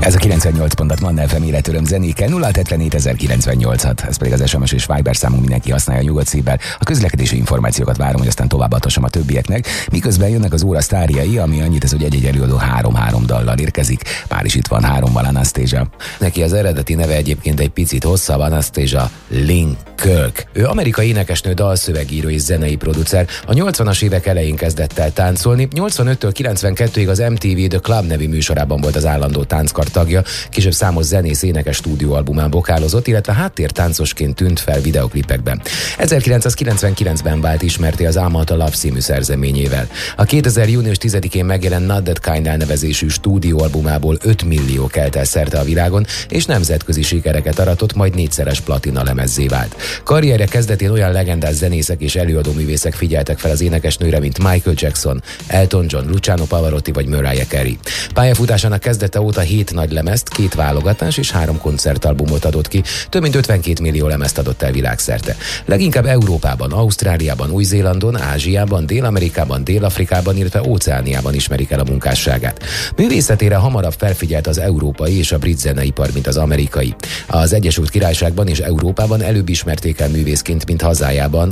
Ez a 98 pontot Manna FM életöröm zenékkel 0-747-098-at. Ez pedig az SMS és Viber számunk, mindenki használja nyugodt szívvel. A közlekedési információkat várom, hogy aztán továbbadhassam a többieknek. Miközben jönnek az óra sztárjai, ami annyit tesz, hogy egy-egy előadó 3-3 dallal érkezik. Már is itt van 3-val Anastasia. Neki az eredeti neve egyébként egy picit hosszabb, Anastasia Lynn Kirk. Ő amerikai énekesnő, dalszövegíró és zenei producer. A 80-as évek elején kezdett el táncolni. 85-től 92-ig az MTV The Club nevű műsorában volt az állandó tánckar tagja, később számos zenész énekes stúdióalbumán vokálozott, illetve háttértáncosként tűnt fel videoklipekben. 1999-ben vált ismerté az I'm Not a Love című szerzeményével. A 2000. június 10-én megjelent Not That Kind elnevezésű stúdióalbumából 5 millió kelt el szerte a világon, és nemzetközi sikereket aratott, majd 4-szeres platina lemezzé vált. Karrierje kezdetén olyan legendás zenészek és előadóművészek figyeltek fel az énekesnőre, mint Michael Jackson, Elton John, Luciano Pavarotti vagy Mariah Carey. Pályafutásának kezdete óta 7 nagy lemezt, 2 válogatás és 3 koncertalbumot adott ki, több mint 52 millió lemezt adott el világszerte. Leginkább Európában, Ausztráliában, Új-Zélandon, Ázsiában, Dél-Amerikában, Dél-Afrikában, illetve Óceániában ismerik el a munkásságát. Művészetére hamarabb felfigyelt az európai és a brit zeneipar, mint az amerikai. Az Egyesült Királyságban és Európában előbb ismerték el művészként, mint hazájában,